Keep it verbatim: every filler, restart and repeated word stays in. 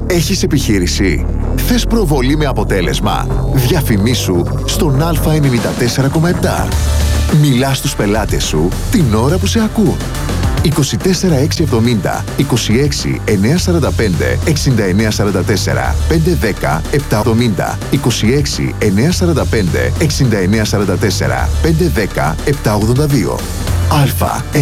Έχεις επιχείρηση? Θες προβολή με αποτέλεσμα? Διαφημίσου στον Α ενενήντα τέσσερα κόμμα επτά. Μιλάς στους πελάτες σου την ώρα που σε ακούν. είκοσι τέσσερα έξι εβδομήντα, είκοσι έξι εννιακόσια σαράντα πέντε, εξήντα εννέα σαράντα τέσσερα, πέντε δέκα επτακόσια εβδομήντα, είκοσι έξι εννιακόσια σαράντα πέντε, εξήντα εννέα σαράντα τέσσερα, πέντε δέκα επτακόσια ογδόντα δύο. Α